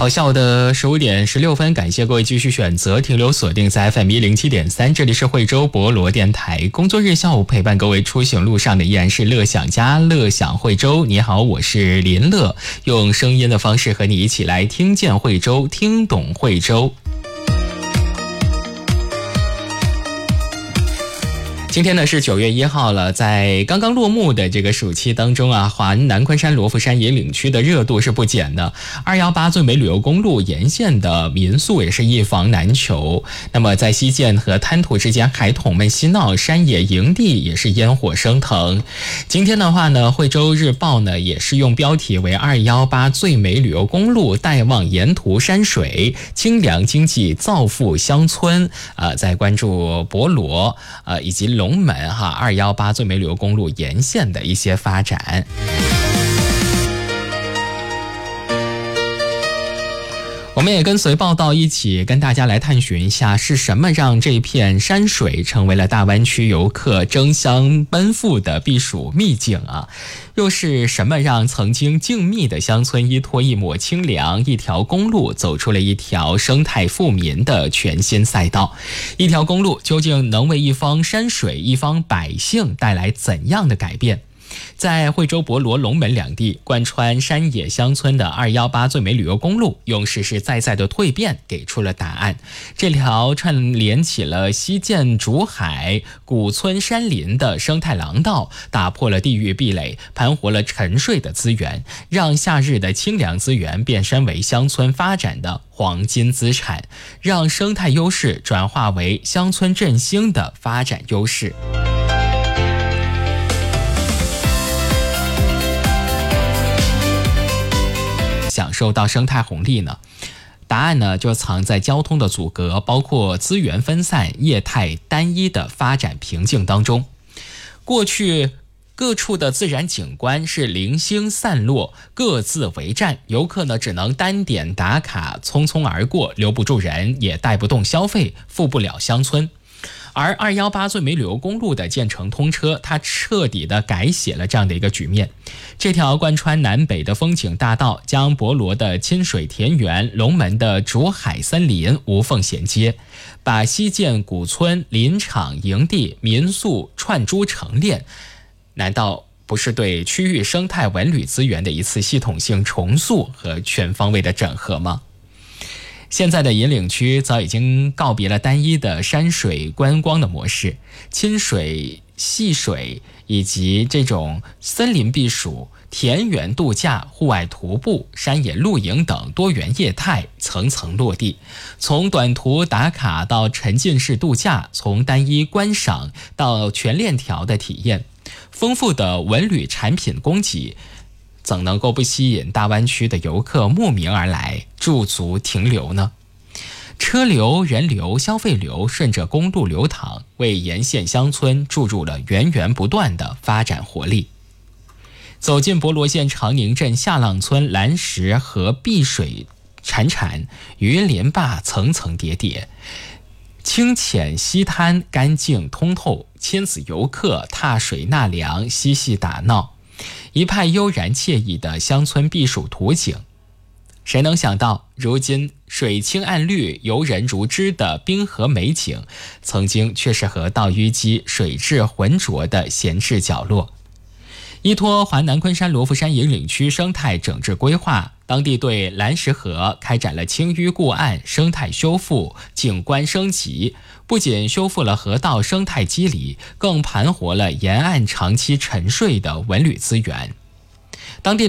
好，下午的15点16分，感谢各位继续选择停留锁定在 FM107.3，这里是惠州博罗电台。工作日下午陪伴各位出行路上的依然是乐享家，乐享惠州。你好，我是林乐，用声音的方式和你一起来听见惠州，听懂惠州。今天呢是9月1号了，在刚刚落幕的这个暑期当中啊，环南昆山罗浮山引领区的热度是不减的。218最美旅游公路沿线的民宿也是一房难求。那么在西涧和滩涂之间，孩童们嬉闹，山野营地也是烟火升腾。今天的话呢，惠州日报呢也是用标题为218最美旅游公路带望沿途山水，清凉经济造富乡村在关注博罗以及龙门218最美旅游公路沿线的一些发展。我们也跟随报道一起跟大家来探寻一下，是什么让这片山水成为了大湾区游客争相奔赴的避暑秘境啊？又是什么让曾经静谧的乡村依托一抹清凉，一条公路走出了一条生态富民的全新赛道？一条公路究竟能为一方山水、一方百姓带来怎样的改变？在惠州博罗、龙门两地贯穿山野乡村的218最美旅游公路，用实实在在的蜕变给出了答案。这条串联起了西涧、竹海、古村山林的生态廊道，打破了地域壁垒，盘活了沉睡的资源，让夏日的清凉资源变身为乡村发展的黄金资产，让生态优势转化为乡村振兴的发展优势。享受到生态红利呢？答案呢就藏在交通的阻隔，包括资源分散、业态单一的发展瓶颈当中。过去各处的自然景观是零星散落，各自为战，游客呢只能单点打卡，匆匆而过，留不住人，也带不动消费，富不了乡村。而218最美旅游公路的建成通车，它彻底的改写了这样的一个局面。这条贯穿南北的风景大道，将博罗的亲水田园、龙门的竹海森林无缝衔接，把西涧古村、林场、营地、民宿串珠成链，难道不是对区域生态文旅资源的一次系统性重塑和全方位的整合吗？现在的引领区早已经告别了单一的山水观光的模式，亲水、细水以及这种森林避暑、田园度假、户外徒步、山野露营等多元业态层层落地，从短途打卡到沉浸式度假，从单一观赏到全链条的体验，丰富的文旅产品供给怎能够不吸引大湾区的游客慕名而来驻足停留呢？车流、人流、消费流顺着公路流淌，为沿线乡村注入了源源不断的发展活力。走进博罗县长宁镇下浪村，蓝石和碧水潺潺，鱼鳞坝层层叠叠，清浅溪滩干净通透，亲子游客踏水纳凉，嬉戏打闹，一派悠然惬意的乡村避暑图景。谁能想到，如今水清岸绿、游人如织的滨河美景，曾经却是河道淤积、水质浑浊的闲置角落。依托环南昆山罗浮山引领区生态整治规划，当地对蓝石河开展了清淤固岸、生态修复、景观升级，不仅修复了河道生态肌理，更盘活了沿岸长期沉睡的文旅资源。当地